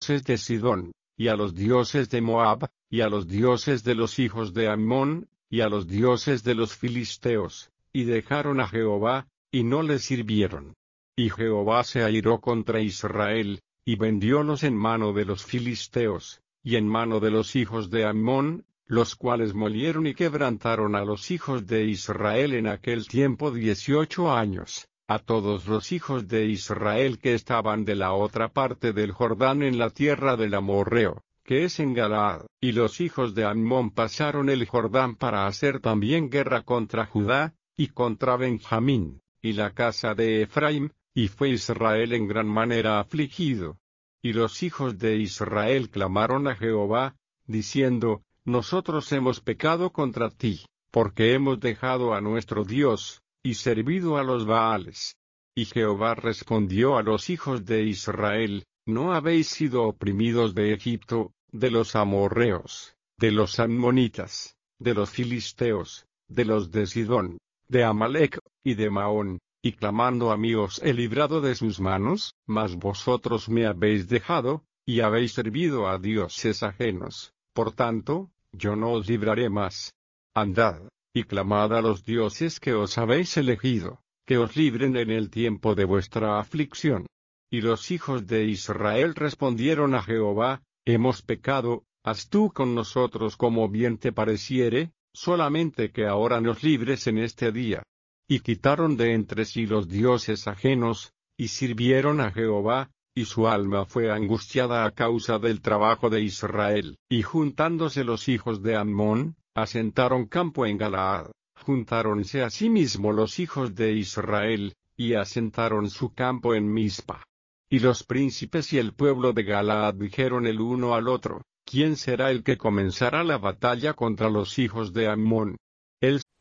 de Sidón, y a los dioses de Moab, y a los dioses de los hijos de Ammón, y a los dioses de los filisteos, y dejaron a Jehová, y no le sirvieron. Y Jehová se airó contra Israel, y vendiólos en mano de los filisteos, y en mano de los hijos de Ammón, los cuales molieron y quebrantaron a los hijos de Israel en aquel tiempo 18 años, a todos los hijos de Israel que estaban de la otra parte del Jordán en la tierra del Amorreo, que es en Galaad. Y los hijos de Ammón pasaron el Jordán para hacer también guerra contra Judá, y contra Benjamín, y la casa de Efraim, y fue Israel en gran manera afligido. Y los hijos de Israel clamaron a Jehová, diciendo, Nosotros hemos pecado contra ti, porque hemos dejado a nuestro Dios, y servido a los Baales. Y Jehová respondió a los hijos de Israel, ¿No habéis sido oprimidos de Egipto, de los amorreos, de los ammonitas, de los filisteos, de los de Sidón, de Amalec, y de Maón, y clamando a mí os he librado de sus manos? Mas vosotros me habéis dejado, y habéis servido a dioses ajenos. Por tanto, yo no os libraré más. Andad, y clamad a los dioses que os habéis elegido, que os libren en el tiempo de vuestra aflicción. Y los hijos de Israel respondieron a Jehová, Hemos pecado, haz tú con nosotros como bien te pareciere, solamente que ahora nos libres en este día. Y quitaron de entre sí los dioses ajenos, y sirvieron a Jehová, y su alma fue angustiada a causa del trabajo de Israel. Y juntándose los hijos de Ammón, asentaron campo en Galaad. Juntáronse asimismo los hijos de Israel, y asentaron su campo en Mizpa. Y los príncipes y el pueblo de Galaad dijeron el uno al otro, ¿Quién será el que comenzará la batalla contra los hijos de Ammón? Él